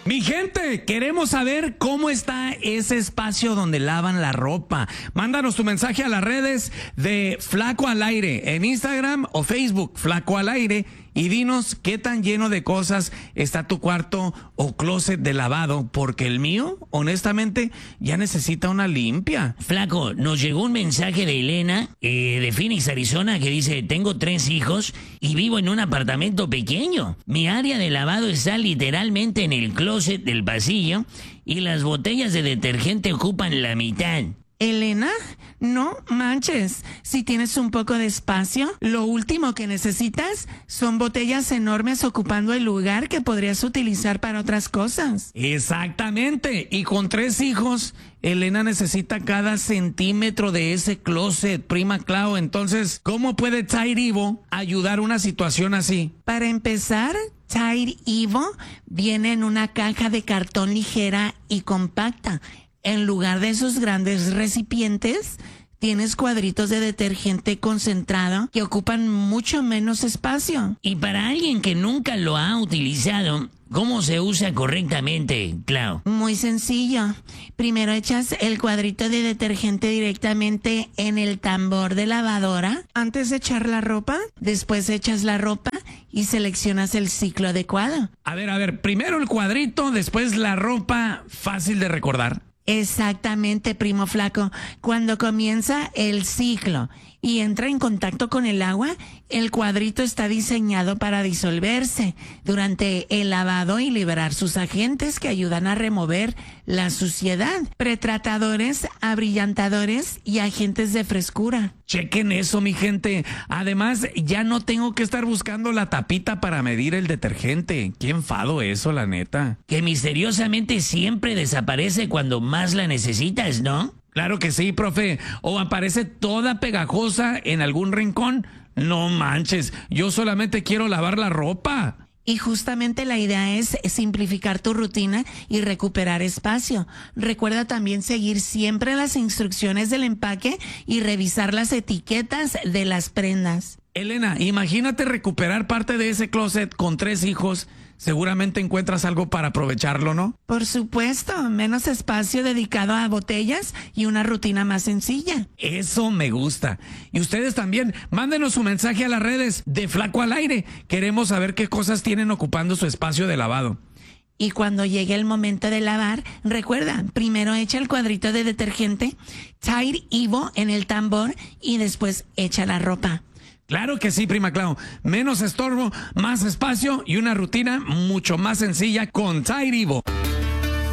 Mi gente, queremos saber cómo está ese espacio donde lavan la ropa. Mándanos tu mensaje a las redes de Flaco al Aire, en Instagram o Facebook, Flaco al Aire, y dinos qué tan lleno de cosas está tu cuarto o closet de lavado, porque el mío, honestamente, ya necesita una limpia. Flaco, nos llegó un mensaje de Elena, de Phoenix, Arizona, que dice: tengo 3 hijos y vivo en un apartamento pequeño. Mi área de lavado está literalmente en el closet del pasillo y las botellas de detergente ocupan la mitad. Elena, no manches. Si tienes un poco de espacio, lo último que necesitas son botellas enormes ocupando el lugar que podrías utilizar para otras cosas. Exactamente. Y con 3 hijos, Elena necesita cada centímetro de ese closet, prima Clau. Entonces, ¿cómo puede Tide Evo ayudar a una situación así? Para empezar, Tide Evo viene en una caja de cartón ligera y compacta. En lugar de esos grandes recipientes, tienes cuadritos de detergente concentrado que ocupan mucho menos espacio. Y para alguien que nunca lo ha utilizado, ¿cómo se usa correctamente, Clau? Muy sencillo. Primero echas el cuadrito de detergente directamente en el tambor de lavadora antes de echar la ropa. Después echas la ropa y seleccionas el ciclo adecuado. A ver, primero el cuadrito, después la ropa, fácil de recordar. Exactamente, primo Flaco. Cuando comienza el ciclo y entra en contacto con el agua, el cuadrito está diseñado para disolverse durante el lavado y liberar sus agentes que ayudan a remover la suciedad, pretratadores, abrillantadores y agentes de frescura. Chequen eso, mi gente. Además, ya no tengo que estar buscando la tapita para medir el detergente. Qué enfado eso, la neta. Que misteriosamente siempre desaparece cuando más la necesitas, ¿no? Claro que sí, profe. O aparece toda pegajosa en algún rincón. No manches, yo solamente quiero lavar la ropa. Y justamente la idea es simplificar tu rutina y recuperar espacio. Recuerda también seguir siempre las instrucciones del empaque y revisar las etiquetas de las prendas. Elena, imagínate recuperar parte de ese closet con 3 hijos. Seguramente encuentras algo para aprovecharlo, ¿no? Por supuesto, menos espacio dedicado a botellas y una rutina más sencilla. Eso me gusta. Y ustedes también, mándenos su mensaje a las redes de Flaco al Aire. Queremos saber qué cosas tienen ocupando su espacio de lavado. Y cuando llegue el momento de lavar, recuerda, primero echa el cuadrito de detergente, Tide Evo en el tambor y después echa la ropa. Claro que sí, prima Clau. Menos estorbo, más espacio y una rutina mucho más sencilla con Tide Evo.